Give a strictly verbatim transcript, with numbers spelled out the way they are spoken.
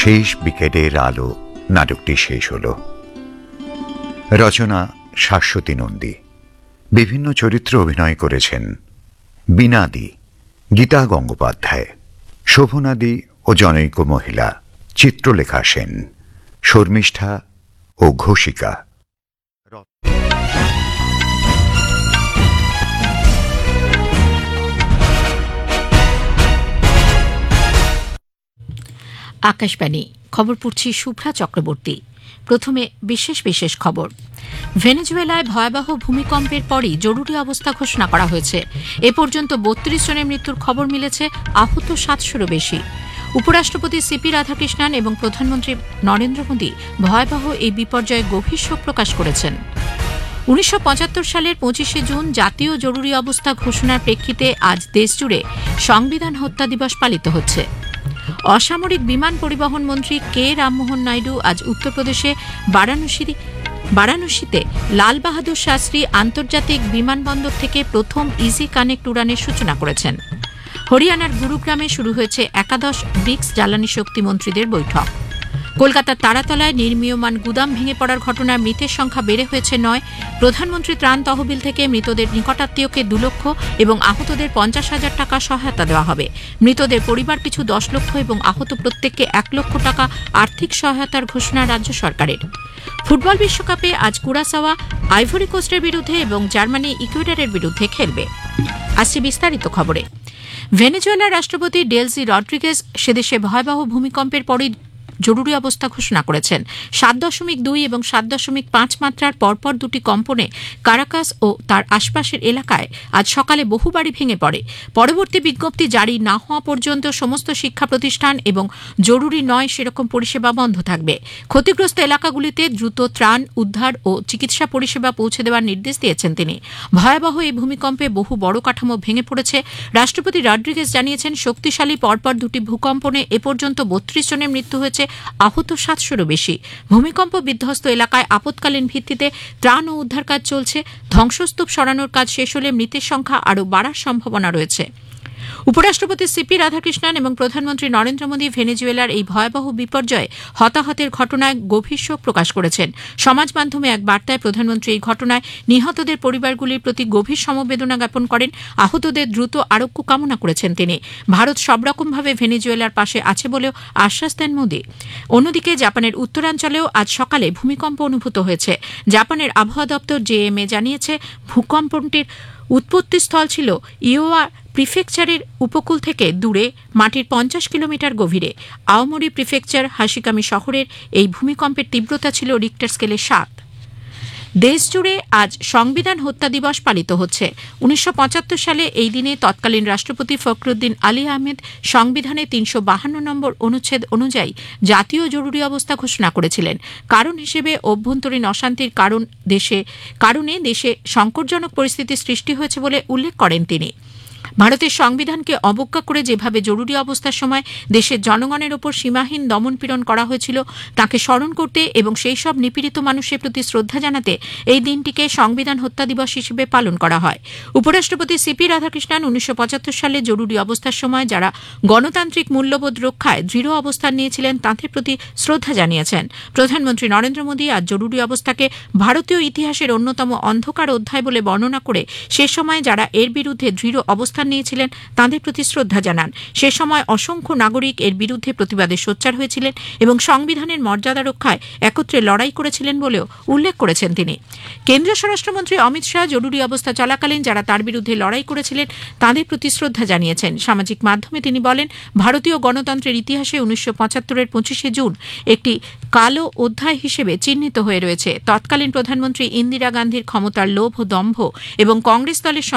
শেষ বিকেটের আলো নাটকটি শেষ হল। রচনা শাশ্বতী নন্দী। বিভিন্ন চরিত্রে অভিনয় করেছেন বীণাদি, গীতা গঙ্গোপাধ্যায়, শোভনাদি ও জনৈক মহিলা, চিত্রলেখা সেন, শর্মিষ্ঠা ও ঘোষিকা। আকাশবাণী খবর পড়ছি শুভ্রা চক্রবর্তী। প্রথমে বিশেষ বিশেষ খবর। ভেনেজুয়েলায় ভয়াবহ ভূমিকম্পের পরই জরুরি অবস্থা ঘোষণা করা হয়েছে। এ পর্যন্ত বত্রিশ জনের মৃত্যুর খবর মিলেছে, আহত সাতশোরও বেশি। উপরাষ্ট্রপতি সিপি রাধাকৃষ্ণন এবং প্রধানমন্ত্রী নরেন্দ্র মোদী ভয়াবহ এই বিপর্যয়ে গভীর শোক প্রকাশ করেছেন। উনিশশো পঁচাত্তর সালের পঁচিশে জুন জাতীয় জরুরি অবস্থা ঘোষণার প্রেক্ষিতে আজ দেশজুড়ে সংবিধান হত্যা দিবস পালিত হচ্ছে। অসামরিক বিমান পরিবহন মন্ত্রী কে রামমোহন নাইডু আজ উত্তরপ্রদেশে বারাণসীতে লাল বাহাদুর শাস্ত্রী আন্তর্জাতিক বিমানবন্দর থেকে প্রথম ইজি কানেক্ট উড়ানের সূচনা করেছেন। হরিয়ানার গুরুগ্রামে শুরু হয়েছে একাদশ ব্রিক্স জ্বালানি শক্তি মন্ত্রীদের বৈঠক। কলকাতার তারাতলায় নির্মীয়মান গুদাম ভেঙে পড়ার ঘটনায় মৃতের সংখ্যা বেড়ে হয়েছে নয়। প্রধানমন্ত্রী ত্রাণ তহবিল থেকে মৃতদের নিকটাত্মীয়কে দু লক্ষ এবং আহতদের পঞ্চাশ হাজার টাকা সহায়তা দেওয়া হবে। মৃতদের পরিবার পিছু দশ লক্ষ এবং আহত প্রত্যেককে এক লক্ষ টাকা আর্থিক সহায়তার ঘোষণা রাজ্য সরকারের। ফুটবল বিশ্বকাপে আজ কুরাসাওয়া আইভরি কোস্টের বিরুদ্ধে এবং জার্মানি ইকুয়েডরের বিরুদ্ধে খেলবে। আসছে বিস্তারিত খবরে। ভেনেজুয়েলার রাষ্ট্রপতি ডেলসি রড্রিগেজ সেদেশে ভয়াবহ ভূমিকম্পের পরই জরুরি অবস্থা ঘোষণা করেছেন। সাত দশমিক দুই এবং সাত দশমিক পাঁচ মাত্রার পরপর দুটি কম্পনে কারাকাস ও তার আশপাশের এলাকায় আজ সকালে বহু বাড়ি ভেঙে পড়ে। পরবর্তী বিজ্ঞপ্তি জারি না হওয়া পর্যন্ত সমস্ত শিক্ষা প্রতিষ্ঠান এবং জরুরি নয় সেরকম পরিষেবা বন্ধ থাকবে। ক্ষতিগ্রস্ত এলাকাগুলিতে দ্রুত ত্রাণ, উদ্ধার ও চিকিৎসা পরিষেবা পৌঁছে দেওয়ার নির্দেশ দিয়েছেন তিনি। ভয়াবহ এই ভূমিকম্পে বহু বড় কাঠামো ভেঙে পড়েছে। রাষ্ট্রপতি রড্রিগেজ জানিয়েছেন, শক্তিশালী পরপর দুটি ভূকম্পনে এ পর্যন্ত বত্রিশ জনের মৃত্যু হয়েছে, আহত সাতশোরও বেশি। ভূমিকম্প বিধ্বস্ত এলাকায় আপৎকালীন ভিত্তিতে ত্রাণ ও উদ্ধার কাজ চলছে। ধ্বংসস্তূপ সরানোর কাজ শেষ হলে মৃতের সংখ্যা আরও বাড়ার সম্ভাবনা রয়েছে। উপরাষ্ট্রপতি সিপি রাধাকৃষ্ণন এবং প্রধানমন্ত্রী নরেন্দ্র মোদী ভেনেজুয়েলার এই ভয়াবহ বিপর্যয়ে হতাহতের ঘটনায় গভীর শোক প্রকাশ করেছেন। সমাজ মাধ্যমে এক বার্তায় প্রধানমন্ত্রী এই ঘটনায় নিহতদের পরিবারগুলির প্রতি গভীর সমবেদনা জ্ঞাপন করেন। আহতদের দ্রুত আরোগ্য কামনা করেছেন তিনি। ভারত সব রকমভাবে ভেনেজুয়েলার পাশে আছে বলেও আশ্বাস দেন মোদী। অন্যদিকে জাপানের উত্তরাঞ্চলেও আজ সকালে ভূমিকম্প অনুভূত হয়েছে। জাপানের আবহাওয়া দপ্তর জেএমএ জানিয়েছে, ভূকম্পটির উৎপত্তিস্থল ছিল ইওয়া প্রিফেকচারের উপকূল থেকে দূরে মাটির পঞ্চাশ কিলোমিটার গভীরে। আওমোরি প্রিফেকচার হাশিকামি শহরের এই ভূমিকম্পের তীব্রতা ছিল রিক্টার স্কেলে সাত। দেশজুড়ে আজ সংবিধান হত্যা দিবস পালিত হচ্ছে। উনিশশো পঁচাত্তর সালে এই দিনে তৎকালীন রাষ্ট্রপতি ফখরুদ্দিন আলী আহমেদ সংবিধানে তিনশো বাহান্ন নম্বর অনুচ্ছেদ অনুযায়ী জাতীয় জরুরি অবস্থা ঘোষণা করেছিলেন। কারণ হিসেবে অভ্যন্তরীণ অশান্তির কারণ দেশে কারণে দেশে সংকটজনক পরিস্থিতি সৃষ্টি হয়েছে বলে উল্লেখ করেন তিনি। ভারতের সংবিধানকে অবজ্ঞা করে যেভাবে জরুরি অবস্থার সময় দেশের জনগণের ওপর সীমাহীন দমনপীড়ন করা হয়েছিল তাকে স্মরণ করতে এবং সেই সব নিপীড়িত মানুষের প্রতি শ্রদ্ধা জানাতে এই দিনটিকে সংবিধান হত্যা দিবস হিসেবে পালন করা হয়। উপরাষ্ট্রপতি সিপি রাধাকৃষ্ণন উনিশশো পঁচাত্তর সালে জরুরি অবস্থার সময় যারা গণতান্ত্রিক মূল্যবোধ রক্ষায় দৃঢ় অবস্থান নিয়েছিলেন তাদের প্রতি শ্রদ্ধা জানিয়েছেন। প্রধানমন্ত্রী নরেন্দ্র মোদী আজ জরুরি অবস্থাকে ভারতীয় ইতিহাসের অন্যতম অন্ধকার অধ্যায় বলে বর্ণনা করে সে সময় যারা এর বিরুদ্ধে দৃঢ় অবস্থান নিয়েছিলেন তাদের প্রতি শ্রদ্ধা জানান। সে সময় অসংখ্য নাগরিক এর বিরুদ্ধে প্রতিবাদে সোচ্চার হয়েছিলেন এবং সংবিধানের মর্যাদা রক্ষায় একত্রে লড়াই করেছিলেন বলেও উল্লেখ করেছেন তিনি। কেন্দ্রীয় স্বরাষ্ট্রমন্ত্রী অমিত শাহ জরুরি অবস্থা চলাকালীন যারা তার বিরুদ্ধে লড়াই করেছিলেন তাদের প্রতি শ্রদ্ধা জানিয়েছেন। সামাজিক মাধ্যমে তিনি বলেন, ভারতীয় গণতন্ত্রের ইতিহাসে উনিশশো পঁচাত্তরের পঁচিশে জুন একটি কালো অধ্যায় হিসেবে চিহ্নিত হয়ে রয়েছে। তৎকালীন প্রধানমন্ত্রী ইন্দিরা গান্ধীর ক্ষমতার লোভ ও দম্ভ এবং কংগ্রেস দলের